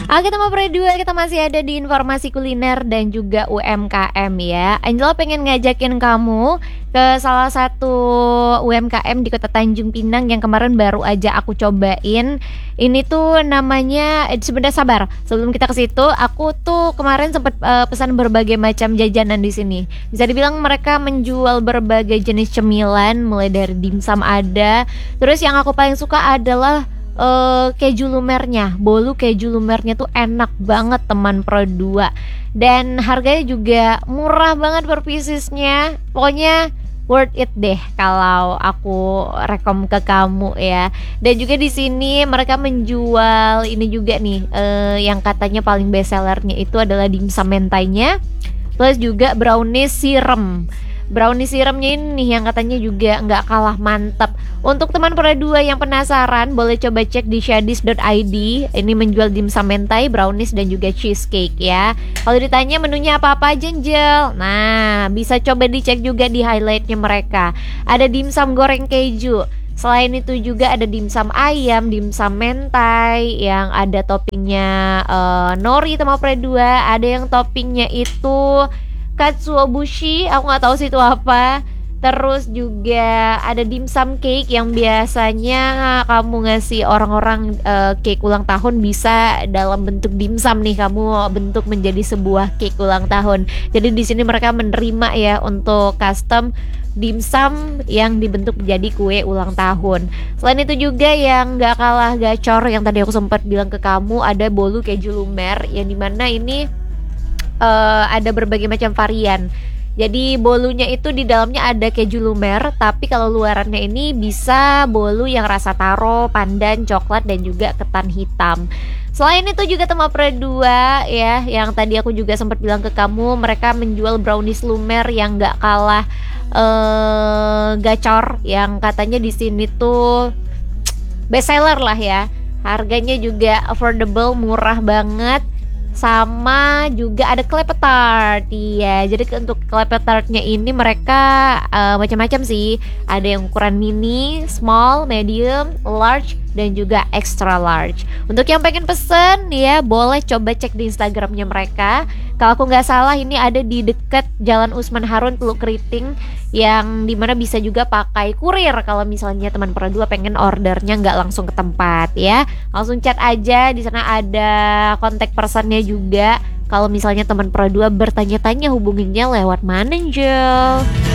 Oke teman berdua, kita masih ada di informasi kuliner dan juga UMKM ya. Angela pengen ngajakin kamu ke salah satu UMKM di Kota Tanjung Pinang yang kemarin baru aja aku cobain. Ini tuh namanya sebentar sabar. Sebelum kita ke situ, aku tuh kemarin sempat pesan berbagai macam jajanan di sini. Bisa dibilang mereka menjual berbagai jenis cemilan, mulai dari dimsum ada. Terus yang aku paling suka adalah keju lumernya, bolu keju lumernya tuh enak banget teman Pro 2. Dan harganya juga murah banget per piecesnya. Pokoknya worth it deh kalau aku rekom ke kamu ya. Dan juga di sini mereka menjual ini juga nih, yang katanya paling best sellernya itu adalah dimsum mentainya, plus juga brownies siram. Brownie siramnya ini yang katanya juga nggak kalah mantap. Untuk teman Pro 2 yang penasaran, boleh coba cek di shadis.id. Ini menjual dimsum mentai, brownies dan juga cheesecake ya. Kalau ditanya menunya apa-apa aja, Angel, nah bisa coba dicek juga di highlightnya mereka. Ada dimsum goreng keju. Selain itu juga ada dimsum ayam, dimsum mentai yang ada toppingnya nori teman Pro 2. Ada yang toppingnya itu katsuobushi, aku nggak tahu sih itu apa. Terus juga ada dimsum cake yang biasanya kamu ngasih orang-orang cake ulang tahun bisa dalam bentuk dimsum nih, kamu bentuk menjadi sebuah cake ulang tahun. Jadi di sini mereka menerima ya untuk custom dimsum yang dibentuk menjadi kue ulang tahun. Selain itu juga yang nggak kalah gacor yang tadi aku sempat bilang ke kamu, ada bolu keju lumer yang dimana ini ada berbagai macam varian. Jadi bolunya itu di dalamnya ada keju lumer, tapi kalau luarannya ini bisa bolu yang rasa taro, pandan, coklat dan juga ketan hitam. Selain itu juga teman Pro 2 ya, yang tadi aku juga sempat bilang ke kamu, mereka menjual brownies lumer yang nggak kalah gacor, yang katanya di sini tuh best seller lah ya. Harganya juga affordable, murah banget. Sama juga ada clapper tart ya. Jadi untuk clapper tartnya ini mereka macam-macam sih. Ada yang ukuran mini, small, medium, large dan juga extra large. Untuk yang pengen pesen ya, boleh coba cek di Instagramnya mereka. Kalau aku nggak salah ini ada di dekat Jalan Usman Harun, Teluk Keriting, yang dimana bisa juga pakai kurir kalau misalnya teman Pro 2 pengen ordernya nggak langsung ke tempat ya. Langsung chat aja, di sana ada kontak personnya juga. Kalau misalnya teman Pro 2 bertanya-tanya hubunginya lewat mana, Angel?